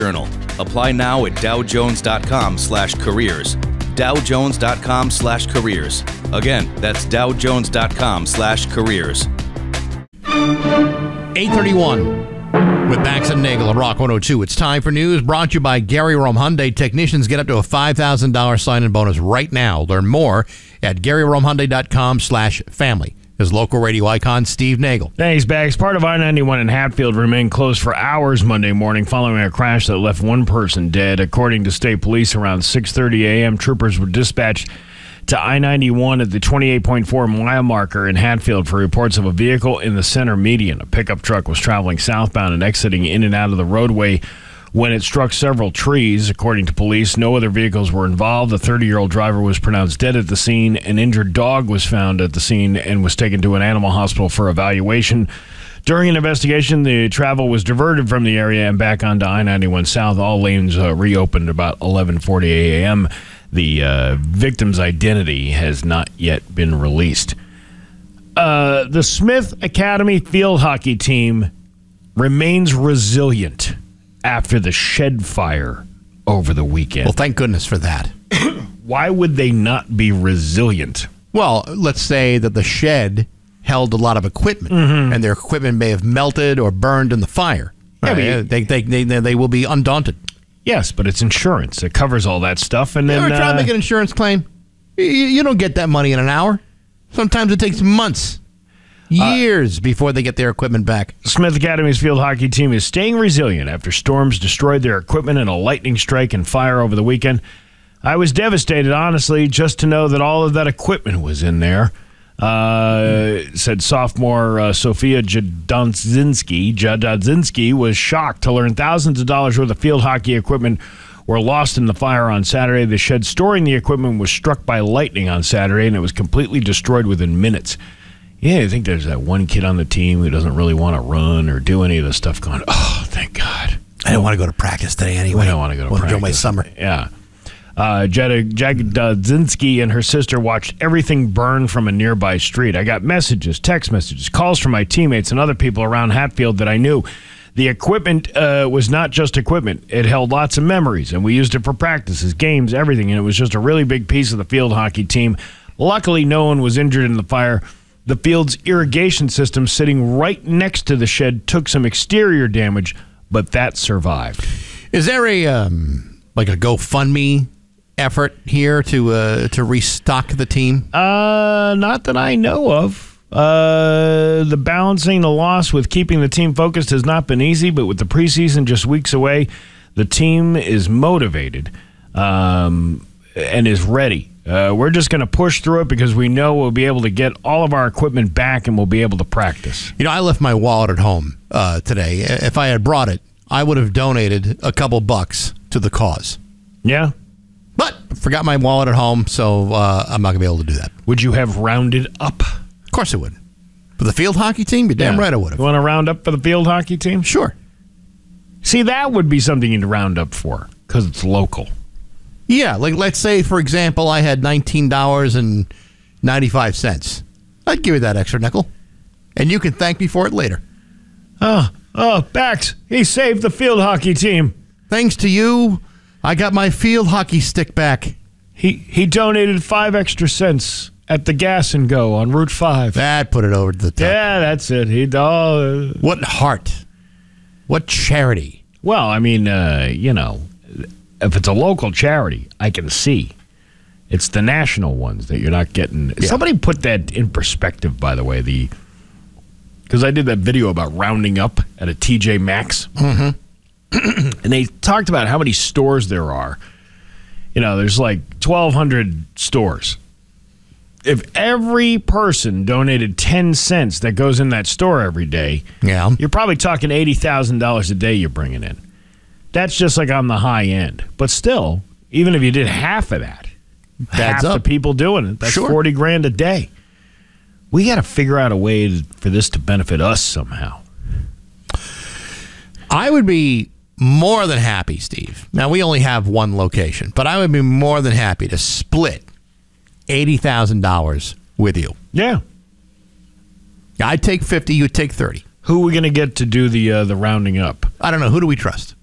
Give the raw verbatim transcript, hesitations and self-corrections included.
Journal. Apply now at dowjones.com slash careers. dowjones.com slash careers. Again, that's dowjones.com slash careers. eight thirty-one with Bax and Nagel on Rock one oh two. It's time for news brought to you by Gary Rome Hyundai. Technicians get up to a five thousand dollars sign-in bonus right now. Learn more at GaryRomeHyundai.com slash family. His local radio icon, Steve Nagel. Thanks, Bags. Part of I ninety-one in Hatfield remained closed for hours Monday morning following a crash that left one person dead. According to state police, around six thirty a.m., troopers were dispatched to I ninety-one at the twenty-eight point four mile marker in Hatfield for reports of a vehicle in the center median. A pickup truck was traveling southbound and exiting in and out of the roadway when it struck several trees. According to police, no other vehicles were involved. The thirty-year-old driver was pronounced dead at the scene. An injured dog was found at the scene and was taken to an animal hospital for evaluation. During an investigation, the travel was diverted from the area and back onto I ninety-one South. All lanes uh, reopened about eleven forty a.m. The uh, victim's identity has not yet been released. Uh, the Smith Academy field hockey team remains resilient after the shed fire over the weekend. Well, thank goodness for that. Why would they not be resilient? Well, let's say that the shed held a lot of equipment, mm-hmm. and their equipment may have melted or burned in the fire. Yeah, right? but they, they, they, they will be undaunted. Yes, but it's insurance. It covers all that stuff. And you then ever try uh, to make an insurance claim? You, you don't get that money in an hour. Sometimes it takes months, years uh, before they get their equipment back. Smith Academy's field hockey team is staying resilient after storms destroyed their equipment in a lightning strike and fire over the weekend. I was devastated, honestly, just to know that all of that equipment was in there, uh, said sophomore uh, Sophia Jadzinski. Jadzinski was shocked to learn thousands of dollars worth of field hockey equipment were lost in the fire on Saturday. The shed storing the equipment was struck by lightning on Saturday, and it was completely destroyed within minutes. Yeah, I think there's that one kid on the team who doesn't really want to run or do any of this stuff going, oh, thank God. I don't want to go to practice today anyway. I don't want to go to I want practice. Enjoy my summer. Yeah. Uh, Jadzinski and her sister watched everything burn from a nearby street. I got messages, text messages, calls from my teammates and other people around Hatfield that I knew. The equipment uh, was not just equipment. It held lots of memories, and we used it for practices, games, everything, and it was just a really big piece of the field hockey team. Luckily, no one was injured in the fire. The field's irrigation system sitting right next to the shed took some exterior damage, but that survived. Is there a um, like a GoFundMe effort here to uh, to restock the team? Uh, not that I know of. Uh, the balancing the loss with keeping the team focused has not been easy, but with the preseason just weeks away, the team is motivated um, and is ready. Uh, we're just going to push through it because we know we'll be able to get all of our equipment back and we'll be able to practice. You know, I left my wallet at home uh, today. If I had brought it, I would have donated a couple bucks to the cause. Yeah? But I forgot my wallet at home, so uh, I'm not going to be able to do that. Would you have rounded up? Of course I would. For the field hockey team, you're damn yeah. right I would have. You want to round up for the field hockey team? Sure. See, that would be something you'd round up for because it's local. Yeah, like let's say, for example, I had nineteen dollars and ninety-five cents. I'd give you that extra nickel, and you can thank me for it later. Oh, oh, Bax, he saved the field hockey team. Thanks to you, I got my field hockey stick back. He he donated five extra cents at the Gas and Go on Route five. That put it over to the top. Yeah, that's it. He oh, What heart. What charity. Well, I mean, uh, you know, if it's a local charity, I can see. It's the national ones that you're not getting. Yeah. Somebody put that in perspective, by the way. The because I did that video about rounding up at a T J Maxx. Mm-hmm. And they talked about how many stores there are. You know, there's like twelve hundred stores. If every person donated ten cents that goes in that store every day, yeah, you're probably talking eighty thousand dollars a day you're bringing in. That's just like on the high end. But still, even if you did half of that, half up. the people doing it, that's sure. forty grand a day. We got to figure out a way to, for this to benefit us somehow. I would be more than happy, Steve. Now, we only have one location, but I would be more than happy to split eighty thousand dollars with you. Yeah. I'd take fifty, you'd take thirty. Who are we going to get to do the uh, the rounding up? I don't know. Who do we trust?